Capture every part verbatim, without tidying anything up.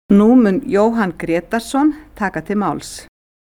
Nú mun Jóhann Grétarsson taka til máls.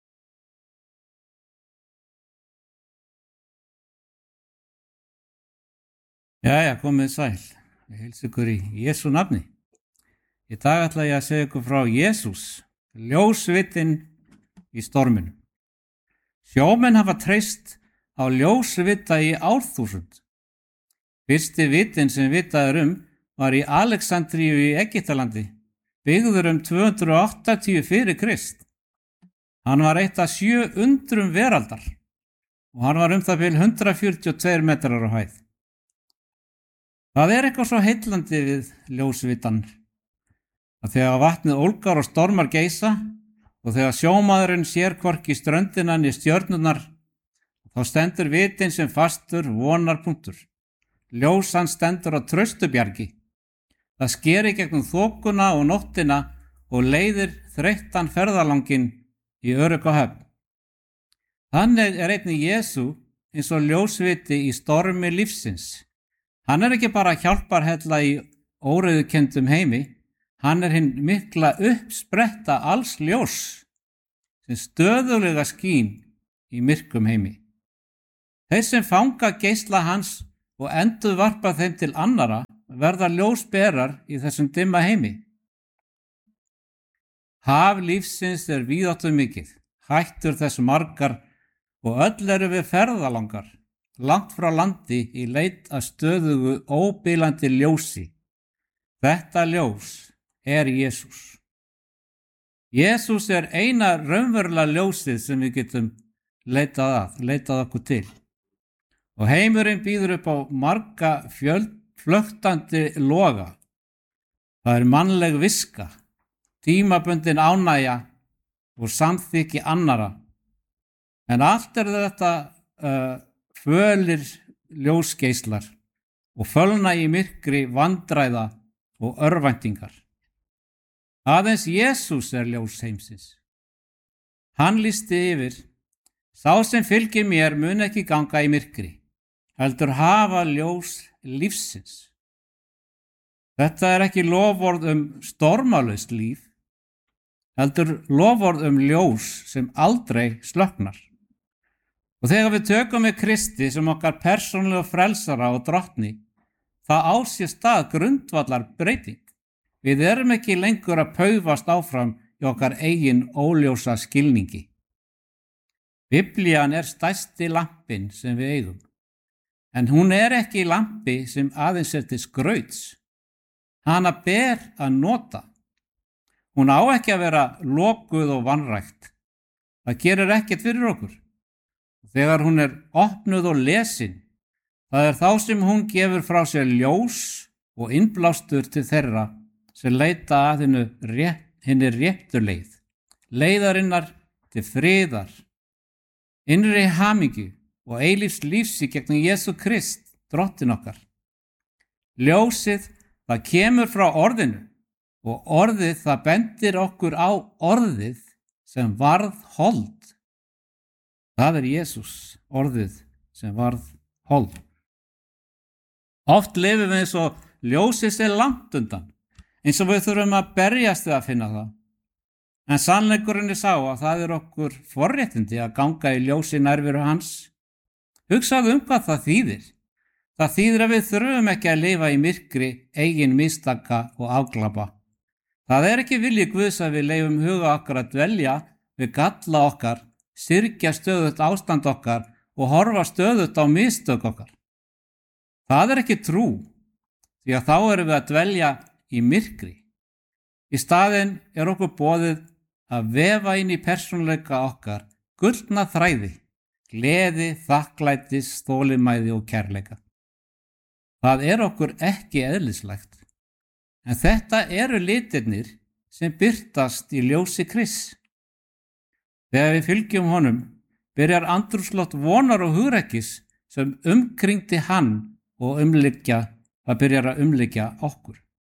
Jæja, komið sæl. Ég heilsa ykkur í Jesú nafni. Í dag ætla ég að segja ykkur frá Jesús, ljósvitinn í storminum. Sjómenn hafa treyst á ljósvita í árþúsund. Fyrsti vitinn sem vitað um var í Alexandríu í Egyptalandi, byggður um tvö hundruð áttatíu fyrir Krist. Hann var eitt af sjö undrum veraldar og hann var um það bil hundrað fjörutíu og tveir metrar á hæð. Það er eitthvað svo heillandi við ljósvitan að þegar vatnið ólgar og stormar geisa og þegar sjómaðurinn sér hvorki ströndina né stjörnurnar, þá stendur vitinn sem fastur vonarpunktur. Ljós hans stendur á traustubjargi. Það skeri gegnum þokuna og nóttina og leiðir þreyttan ferðalanginn í örugga höfn. Þannig er einnig Jesú eins og ljósviti í stormi lífsins. Hann er ekki bara hjálparhella í óreiðukendum heimi, hann er hinn mikla uppspretta alls ljós sem stöðulega skín í myrkum heimi. Þeir sem fanga geisla hans og endurvarpa þeim til annara verða ljósberar í þessum dimma heimi. Haf lífsins er víðáttu mikið, hættur þess margar og öll eru við ferðalangar, langt frá landi í leit að stöðugu óbilandi ljósi. Þetta ljós er Jesús. Jesús er eina raunverulega ljósið sem við getum leitað að, leitað okkur til. Og heimurinn býður upp á marga fjöld, flöktandi loga. Það er mannleg viska, tímabundin ánægja og samþykki annara. En allt er þetta uh, fölir ljósgeislar og fölna í myrkri vandræða og örvæntingar. Aðeins Jesús er ljós heimsins. Hann lýsti yfir: sá sem fylgir mér mun ekki ganga í myrkri, heldur hafa ljós lífsins. Þetta er ekki loforð um stormalaust líf, heldur loforð um ljós sem aldrei slökknar. Og þegar við tökum við Kristi sem okkar persónulega frelsara og drottni, það á sér stað grundvallar breyting. Við erum ekki lengur að paufast áfram í okkar eigin óljósa skilningi. Biblían er stærsti lampinn sem við eigum, en hún er ekki lampi sem aðeins er til skrauts. Hana ber að nota. Hún á ekki að vera lokuð og vanrækt. Það gerir ekkert fyrir okkur. Þegar hún er opnuð og lesin, það er þá sem hún gefur frá sér ljós og innblástur til þeirra sem leita að hennu rétt, henni réttu leið, leiðarinnar til friðar, innri hamingju og eilífs lífs í gegnum Jesú Krist, drottin okkar. Ljósið, það kemur frá orðinu og orðið það bendir okkur á orðið sem varð hold. Það er Jesús, orðið sem varð hold. Oft lifum við eins og ljósið sé langt undan, eins og við þurfum að berjast við að finna það. En sannleikurinn er sá að það er okkur forréttindi að ganga í ljósi nærveru hans. Hugsaðu um hvað það þýðir. Það þýðir að við þurfum ekki að lifa í myrkri, eigin mistaka og afglapa. Það er ekki vilji Guðs að við leifum huga okkar að dvelja við galla okkar, syrgja stöðugt ástand okkar og horfa stöðugt á mistök okkar. Það er ekki trú, því að þá erum við að dvelja í myrkri. Í staðinn er okkur boðið að vefa inn í persónuleika okkar gullna þræði, gleði, þakklætis, þolinmæði og kærleika. Það er okkur ekki eðlislægt, en þetta eru litirnir sem birtast í ljósi Krists. Þegar við fylgjum honum, byrjar andrúmsloft vonar og hugrekkis sem umkringdi hann og umlyggja, það byrjar að umlyggja okkur.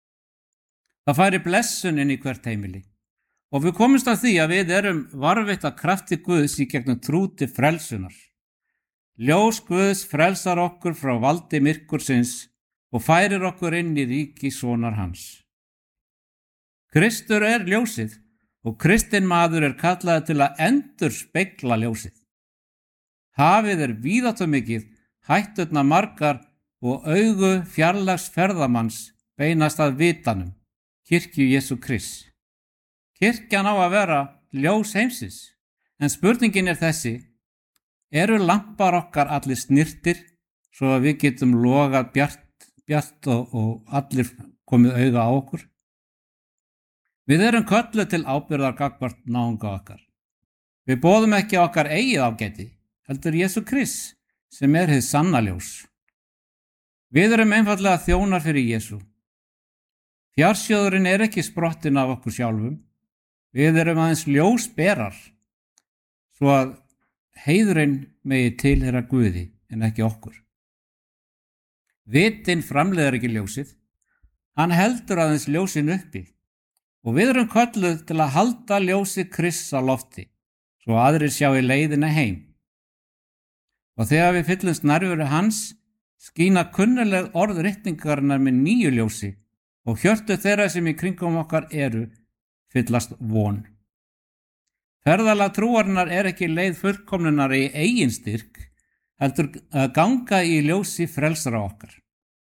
Það færi blessun inn í hvert heimili og við komumst að því að við erum varðveitt af krafti Guðs í gegnum trú til frelsunar. Ljós Guðs frelsar okkur frá valdi myrkursins og færir okkur inn í ríki sonar hans. Kristur er ljósið og kristinn maður er kallaður til að endur spegla ljósið. Hafið er víðáttumikið, hætturnar margar og augu fjarlægs ferðamanns beinast að vitanum, kirkju Jesú Krists. Kirkjan á að vera ljós heimsins, en spurningin er þessi: eru lampar okkar allir snirtir svo að við getum logað bjart, bjart og, og allir komið auga á okkur? Við erum kölluð til ábyrgðar gagnvart náunga okkar. Við boðum ekki okkar eigið ágæti, heldur Jesú Krists sem er hið sanna ljós. Við erum einfaldlega þjónar fyrir Jesú. Fjársjóðurinn er ekki sprottin af okkur sjálfum. Við erum aðeins ljósberar, svo að heiðurinn megi tilheyra Guði en ekki okkur. Vitinn framleiðir ekki ljósið, hann heldur aðeins ljósin uppi og við erum kölluð til að halda ljósi Krists á lofti, svo aðrir sjá í leiðina heim. Og þegar við fyllumst nærveru hans, skína kunnuleg orð ritningarinnar með nýju ljósi og hjörtu þeirra sem í kringum okkar eru fyllast von. Ferðalag trúarinnar er ekki leið fullkomnunar í eigin styrk, heldur að ganga í ljósi frelsara okkar.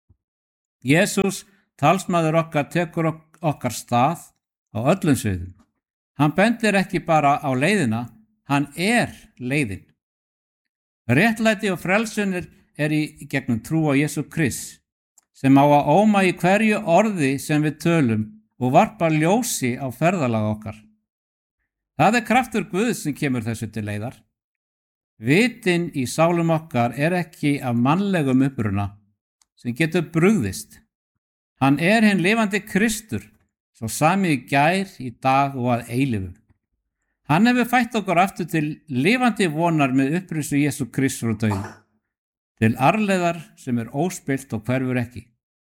Jesús, talsmaður okkar, tekur okkar stað á öllum sviðum. Hann bendir ekki bara á leiðina, hann er leiðin. Réttlæti og frelsunir er í gegnum trú á Jesú Krist, sem á að óma í hverju orði sem við tölum og varpa ljósi á ferðalag okkar. Það er kraftur Guðs sem kemur þessu til leiðar. Vitinn í sálum okkar er ekki af mannlegum uppruna sem getur brugðist. Hann er hinn lifandi Kristur, svo sami í gær, í dag og að eilífu. Hann hefur fætt okkur aftur til lifandi vonar með upprisu Jesú Kristur og dauða, til arfleiðar sem er óspillt og hverfur ekki.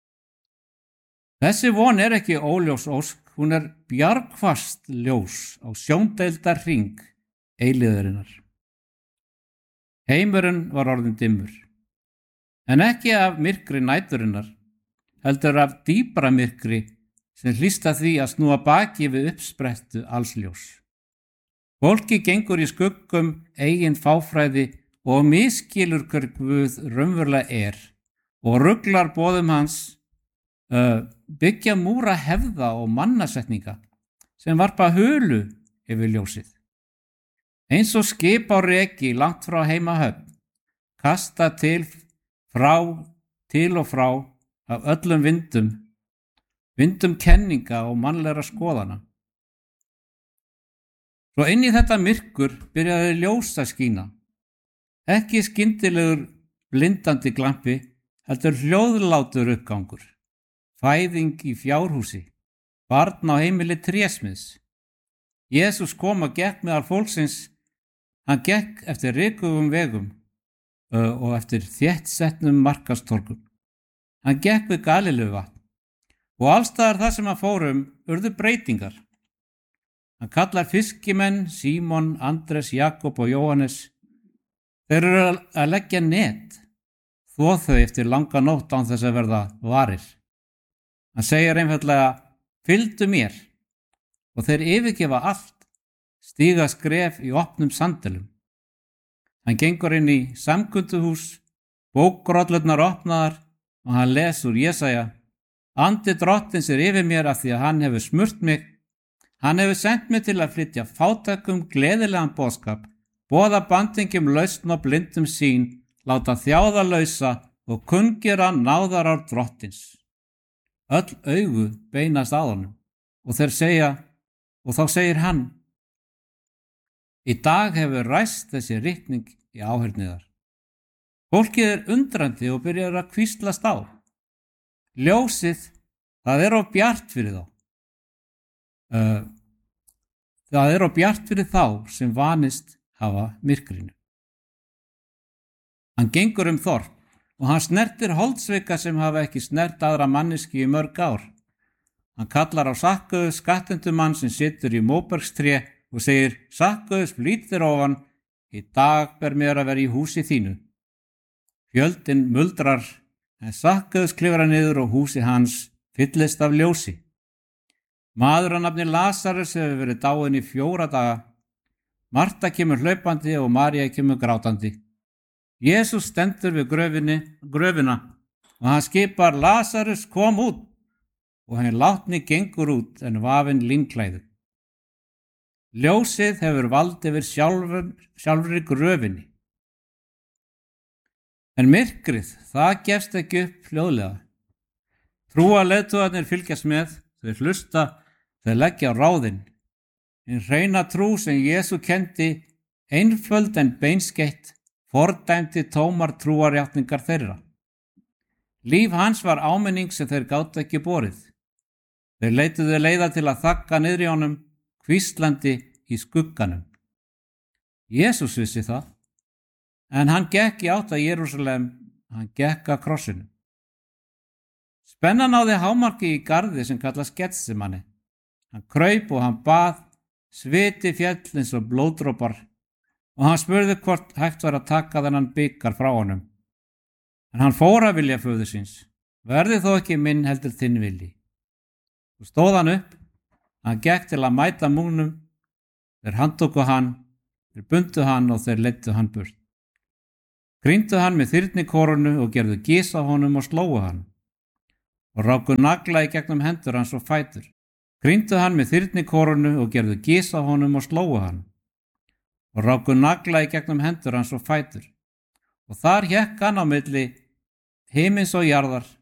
Þessi von er ekki óljós ósk, hún er bjargfast ljós á sjóndeildar hring eilíðarinnar. Heimurinn var orðinn dimmur, en ekki af myrkri næturinnar, heldur af dýpra myrkri sem hlýsta því að snúa baki við uppsprettu alls ljós. Fólki gengur í skuggum eigin fáfræði og miskilur hver Guð raunverulega er og ruglar boðum hans, uh, byggja múra hefða og mannasetninga sem varpa hulu yfir ljósið. Eins og skip á reki langt frá heimahöfn, kasta til frá, til og frá af öllum vindum, vindum kenninga og mannlegra skoðana. Svo inn í þetta myrkur byrjaði ljós að skína. Ekki skyndilegur blindandi glampi, heldur hljóðlátur uppgangur. Fæðing í fjárhúsi, barn á heimili trésmiðs. Jesús kom og gekk meðal fólksins, hann gekk eftir rykugum vegum uh, og eftir þéttsetnum markastorgum. Hann gekk við Galileuvatn og allstaðar þar sem hann fórum urðu breytingar. Hann kallar fiskimenn Símon, Andres, Jakob og Jóhannes. Þeir eru að leggja net, þvo þau eftir langa nótt án þess að verða varir. Hann segir einfaldlega, fylgdu mér, og þeir yfirgefa allt, stíga skref í opnum sandölum. Hann gengur inn í samkunduhús, bókrollurnar opnaðar og hann les úr Jesaja, andi drottins er yfir mér af því að hann hefur smurt mig, hann hefur sendt mig til að flytja fátækum gleðilegan boðskap, boða bandingjum lausn og blindum sín, láta þjáða lausa og kunngera náðarár drottins. Öll augu beinast að honum og þeir segja, og þá segir hann, í dag hefur ræst þessi ritning í áheyrniðar. Fólkið er undrandi og byrjar að hvíslast á. Ljósið, það er of bjart fyrir þá. Uh, það er of bjart fyrir þá sem vanist hafa myrkrinu. Hann gengur um þorp og hann snertir holdsveika sem hafa ekki snert aðra manneski í mörg ár. Hann kallar á Sakkaus, skattendumann sem situr í móbergstré og segir, Sakkaus, flýt þér ofan, í dag ber mér að vera í húsi þínu. Fjöldin muldrar, en Sakkaus klifrar niður og húsi hans fyllist af ljósi. Maður að nafni Lasarus hefur verið dáinn í fjóra daga. Marta kemur hlaupandi og María kemur grátandi. Jesús stendur við gröfinni, gröfina og hann skipar: Lasarus, kom út! Og hann látni gengur út en vafinn línklæðu. Ljósið hefur vald yfir sjálfur, sjálfri gröfinni. En myrkrið, það gefst ekki upp fljóðlega. Trúa leiðtogarnir fylgjast með, þau hlusta, þau leggja á ráðin. En hreina trú sem Jesú kendi, einföld en beinskeitt, fordæmdi tómar trúarjátningar þeirra. Líf hans var áminning sem þeir gátu ekki borið. Þeir leituðu leiða til að þagga niðri á honum, hvíslandi í skugganum. Jesús vissi það, en hann gekk í átt að Jerúsalem, hann gekk að krossinu. Spennan náði hámarki í garði sem kallast Getsemani. Hann kraup og hann bað, sviti féll eins og blóðdropar, og hann spurði hvort hægt var að taka þennan bikar frá honum. En hann fór að vilja föður síns, verði þó ekki minn heldur þinn vilji. Og stóð hann upp, hann gekk til að mæta múgnum, þeir handtóku hann, þeir bundu hann og þeir leiddu hann burt. Gríndu hann með þyrnikórunu og gerðu gys á honum og slóu hann, og ráku nagla í gegnum hendur hans og fætur. Gríndu hann með þyrnikórunu og gerðu gys á honum og slóu hann, og ráku nagla í gegnum hendur hans og fætur. Og þar hékk hann á milli himins og jarðar,